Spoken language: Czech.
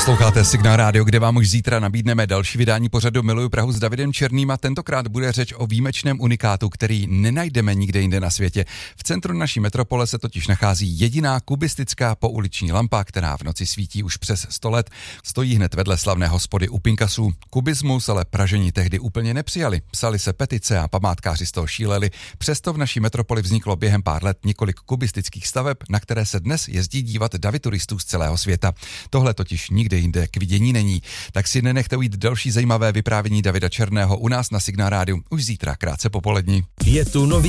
Posloucháte Signál Radio, kde vám už zítra nabídneme další vydání pořadu Miluju Prahu s Davidem Černým a tentokrát bude řeč o výjimečném unikátu, který nenajdeme nikde jinde na světě. V centru naší metropole se totiž nachází jediná kubistická pouliční lampa, která v noci svítí už přes 100 let. Stojí hned vedle slavné hospody u Pinkasů. Kubismus ale Pražani tehdy úplně nepřijali. Psali se petice a památkáři z toho šíleli. Přesto v naší metropoli vzniklo během pár let několik kubistických staveb, na které se dnes jezdí dívat davy turistů z celého světa. Tohle totiž nikde jinde k vidění není. Tak si nenechte ujít další zajímavé vyprávění Davida Černého u nás na Signál Rádiu už zítra krátce po poledni. Je tu nový